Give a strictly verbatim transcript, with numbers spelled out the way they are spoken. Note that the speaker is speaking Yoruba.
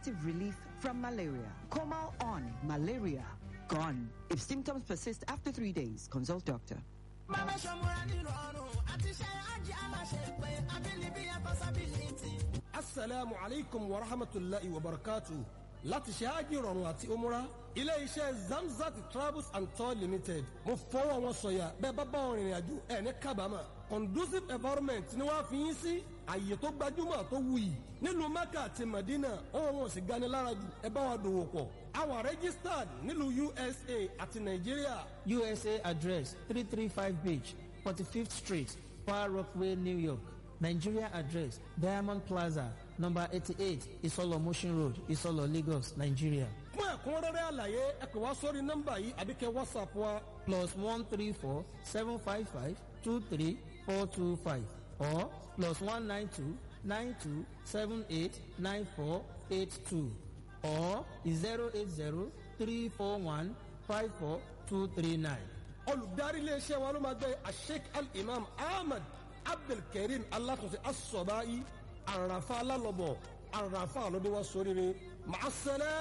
effective relief from malaria. Comal on malaria gone. If symptoms persist after three days, consult doctor. Assalamu alaikum wa rahmatullahi wa barakatuh. Láti ṣe ájì rọrùn àti umura ilé iṣẹ́ Zamzat Travels and Tour Limited mo fọwọ́ wọn sọ̀yà bẹ́ẹ̀ bá bá wọn rìnrìn àjò ẹ̀ ní kábàámà conducive environment ni wọ́n á fi yín sí àyè tó gbajúmọ̀ tó wuyì nílùú Mecca àti Medina ohun wọn sì gani lára jù ẹ bá wa dòwò pọ̀ àwọn registered nílùú U S A àti Nigeria. U S A address three three five Beach forty-fifth Street Far Rockaway, New York. Nigeria address Diamond Plaza number eighty-eight Isolo Motion Road, Isolo, Lagos, Nigeria. Fún ẹ̀kúnrẹ́rẹ́ àlàyé ẹ pè wá sórí nọ́mbà yìí àbí kẹ́ WhatsApp wa plus one three four seven five five two three four two five or plus one nine two nine two seven eight nine four eight two or zero eight zero three four one five four two three nine. Olùdarí iléeṣẹ́ wa ló máa gbé Sheikh Al-Imam Ahmad Abdulkarim Alatunsi As-Sobai àràfà alálọ́bọ̀ àràfà lọ́dún wa sórí ni màá sẹ́lẹ̀.